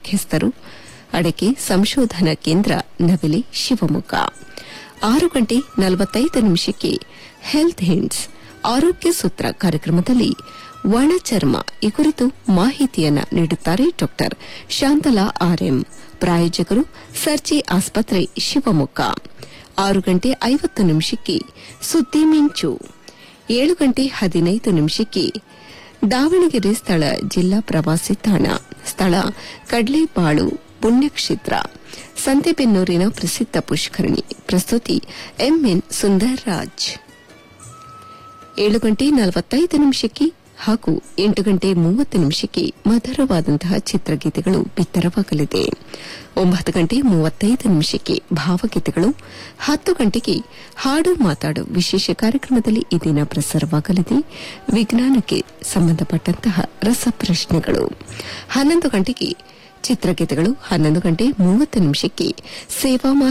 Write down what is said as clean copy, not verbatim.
ಮುಖ್ಯಸ್ಥರು ಅಡಕೆ ಸಂಶೋಧನಾ ಕೇಂದ್ರ ನವಿಲೆ ಶಿವಮೊಗ್ಗ. 6:45 ಹೆಲ್ತ್ ಹಿಂಟ್ಸ್ ಆರೋಗ್ಯ ಸೂತ್ರ ಕಾರ್ಯಕ್ರಮದಲ್ಲಿ ಒಣಚರ್ಮ ಈ ಕುರಿತು ಮಾಹಿತಿಯನ್ನು ನೀಡುತ್ತಾರೆ ಡಾ ಶಾಂತಲಾ ಆರ್ಎಂ. ಪ್ರಾಯೋಜಕರು ಸರ್ಜಿ ಆಸ್ಪತ್ರೆ ಶಿವಮೊಗ್ಗ. 6:50 ಸುದ್ದಿ ಮಿಂಚು. 7:15 ದಾವಣಗೆರೆ ಸ್ಥಳ ಜಿಲ್ಲಾ ಪ್ರವಾಸಿ ತಾಣ. ಸ್ಥಳ ಕಡ್ಲೇಬಾಳು ಪುಣ್ಯಕ್ಷೇತ್ರ, ಸಂತೆಬೆನ್ನೂರಿನ ಪ್ರಸಿದ್ಧ ಪುಷ್ಕರಣಿ. ಪ್ರಸ್ತುತಿ ಎಂಎನ್ ಸುಂದರ್ರಾಜ್. 7:45 ಹಾಗೂ 8:30 ಮಧುರವಾದಂತಹ ಚಿತ್ರಗೀತೆಗಳು ಬಿತ್ತರವಾಗಲಿದೆ. 9:35 ಭಾವಗೀತೆಗಳು. 10 ಗಂಟೆಗೆ ಹಾಡು ಮಾತಾಡು ವಿಶೇಷ ಕಾರ್ಯಕ್ರಮದಲ್ಲಿ ಈ ದಿನ ಪ್ರಸಾರವಾಗಲಿದೆ ವಿಜ್ಞಾನಕ್ಕೆ ಸಂಬಂಧಪಟ್ಟಂತಹ ರಸಪ್ರಶ್ನೆಗಳು. 11 ಗಂಟೆಗೆ ಚಿತ್ರಗೀತೆಗಳು. 11:30 ಸೇವಾ